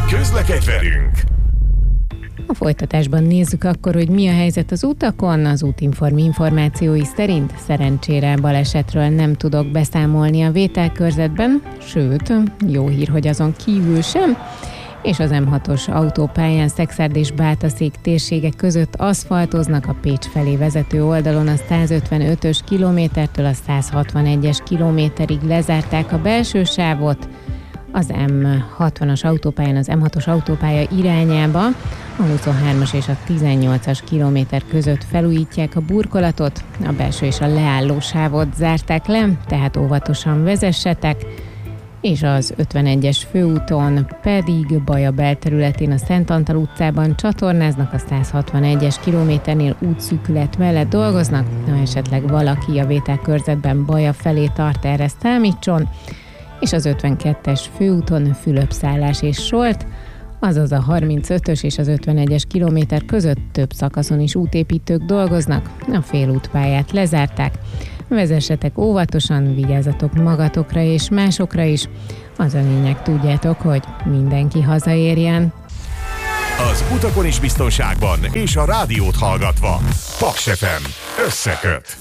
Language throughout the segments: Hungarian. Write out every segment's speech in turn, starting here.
Közlekedj velünk! A folytatásban nézzük akkor, hogy mi a helyzet az utakon. Az Útinform információi szerint szerencsére balesetről nem tudok beszámolni a vételkörzetben, sőt, jó hír, hogy azon kívül sem, és az M6-os autópályán Szekszárd és Bátaszék térségek között aszfaltoznak, a Pécs felé vezető oldalon a 155-ös kilométertől a 161-es kilométerig lezárták a belső sávot, az M60-as autópályán az M6-os autópálya irányába a 23-as és a 18-as kilométer között felújítják a burkolatot, a belső és a leálló sávot zárták le, tehát óvatosan vezessetek, és az 51-es főúton pedig Baja belterületén a Szent Antal utcában csatornáznak, a 161-es kilométernél útszűkület mellett dolgoznak, ha esetleg valaki a vételkörzetben Baja felé tart, erre számítson, és az 52-es főúton Fülöp-szállás és Solt, azaz a 35-ös és az 51-es kilométer között több szakaszon is útépítők dolgoznak, a félútpályát lezárták. Vezessetek óvatosan, vigyázzatok magatokra és másokra is. Az a lényeg, tudjátok, hogy mindenki hazaérjen. Az utakon is biztonságban, és a rádiót hallgatva. Paks FM összeköt.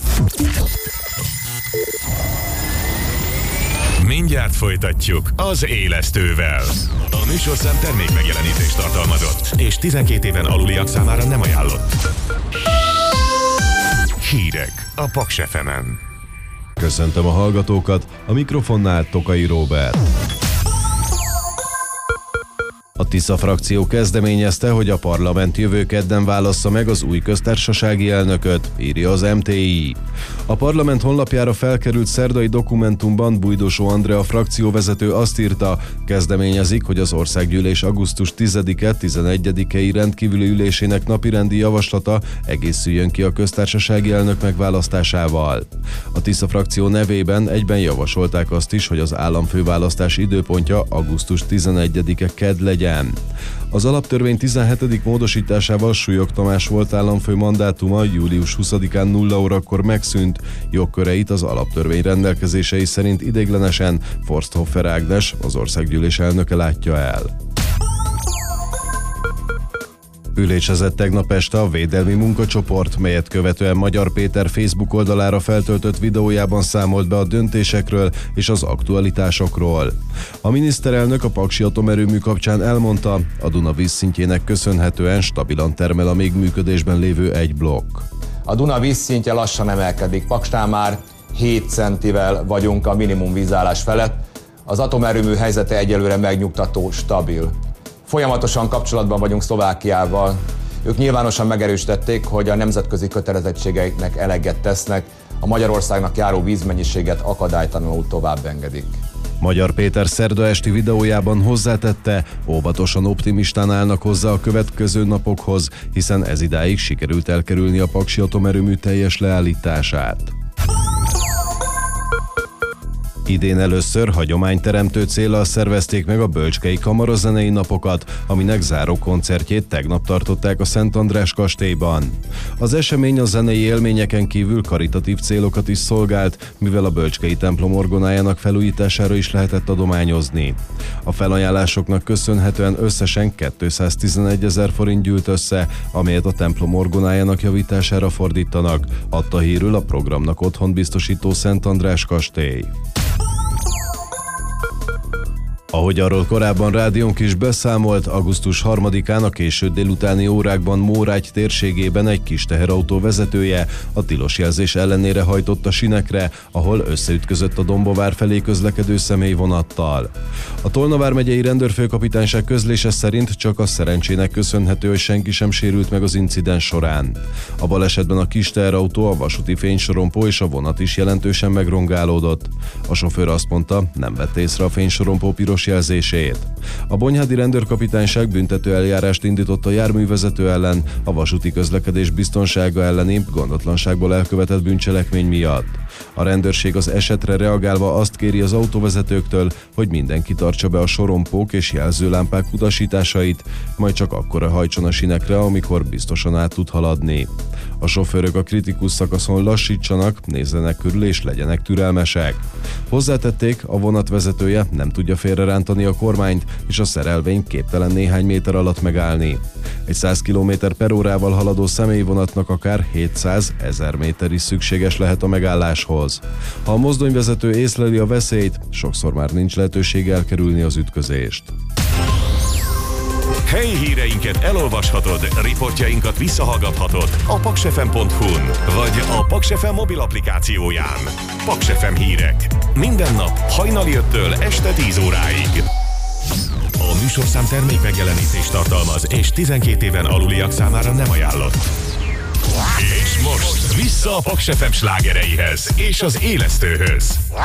Mindjárt folytatjuk az Élesztővel. A műsorszám termék megjelenítést tartalmazott, és 12 éven aluliak számára nem ajánlott. Hírek a Paks FM-en. Köszöntöm a hallgatókat, a mikrofonnál Tokai Róbert. A Tisza frakció kezdeményezte, hogy a parlament jövő kedden válassza meg az új köztársasági elnököt, írja az MTI. A parlament honlapjára felkerült szerdai dokumentumban Bújdosó Andrea frakcióvezető azt írta, kezdeményezik, hogy az országgyűlés augusztus 10-e, 11-i rendkívüli ülésének napirendi javaslata egészüljön ki a köztársasági elnök megválasztásával. A Tisza frakció nevében egyben javasolták azt is, hogy az államfőválasztás időpontja augusztus 11-e kedd legyen. Az alaptörvény 17. módosításával Súlyog Tamás volt államfő mandátuma július 20-án 0 órakor megszűnt, jogköreit az alaptörvény rendelkezései szerint ideiglenesen Forsthofer Ágnes, az országgyűlés elnöke látja el. Ülésezett tegnap este a védelmi munkacsoport, melyet követően Magyar Péter Facebook oldalára feltöltött videójában számolt be a döntésekről és az aktualitásokról. A miniszterelnök a paksi atomerőmű kapcsán elmondta, a Duna vízszintjének köszönhetően stabilan termel a még működésben lévő egy blokk. A Duna vízszintje lassan emelkedik, Paksnál már 7 centivel vagyunk a minimum vízállás felett, az atomerőmű helyzete egyelőre megnyugtató, stabil. Folyamatosan kapcsolatban vagyunk Szlovákiával. Ők nyilvánosan megerősítették, hogy a nemzetközi kötelezettségeiknek eleget tesznek, a Magyarországnak járó vízmennyiséget akadálytalanul tovább engedik. Magyar Péter szerda esti videójában hozzátette, óvatosan optimistán állnak hozzá a következő napokhoz, hiszen ez idáig sikerült elkerülni a paksi atomerőmű teljes leállítását. Idén először hagyományteremtő céllal szervezték meg a Bölcskei Kamarazenei Napokat, aminek záró koncertjét tegnap tartották a Szent András kastélyban. Az esemény a zenei élményeken kívül karitatív célokat is szolgált, mivel a Bölcskei templom orgonájának felújítására is lehetett adományozni. A felajánlásoknak köszönhetően összesen 211 000 forint gyűlt össze, amelyet a templom orgonájának javítására fordítanak, adta hírül a programnak otthont biztosító Szent András kastély. Ahogy arról korábban rádiónk is beszámolt, augusztus 3-án a késő délutáni órákban Mórágy térségében egy kis teherautó vezetője a tilos jelzés ellenére hajtott a sinekre, ahol összeütközött a Dombovár felé közlekedő személyvonattal. A Tolna vármegyei rendőrfőkapitányság közlése szerint csak a szerencsének köszönhető, hogy senki sem sérült meg az incidens során. A balesetben a kis teherautó, a vasúti fénysorompó és a vonat is jelentősen megrongálódott. A sofőr azt mondta, nem vette észre a fénysorompó piros jelzését. A Bonyhádi Rendőrkapitányság büntető eljárást indított a járművezető ellen a vasúti közlekedés biztonsága elleni gondotlanságból elkövetett bűncselekmény miatt. A rendőrség az esetre reagálva azt kéri az autóvezetőktől, hogy mindenki tartsa be a sorompók és jelzőlámpák utasításait, majd csak akkora hajtson a sinekre, amikor biztosan át tud haladni. A sofőrök a kritikus szakaszon lassítsanak, nézzenek körül és legyenek türelmesek. Hozzátették, a vonat vezetője nem tudja félrerántani a kormányt, és a szerelvény képtelen néhány méter alatt megállni. Egy 100 km/órával haladó személyvonatnak akár 700-1000 méter is szükséges lehet a megálláshoz. Ha a mozdonyvezető észleli a veszélyt, sokszor már nincs lehetőség elkerülni az ütközést. Helyi híreinket elolvashatod, riportjainkat visszahallgathatod a paksfm.hu-n, vagy a Paks FM mobil applikációján. Paks FM hírek. Minden nap hajnali 5-től este 10 óráig. A műsorszám termék megjelenítést tartalmaz, és 12 éven aluliak számára nem ajánlott. És most vissza a Paks FM slágereihez és az élesztőhöz.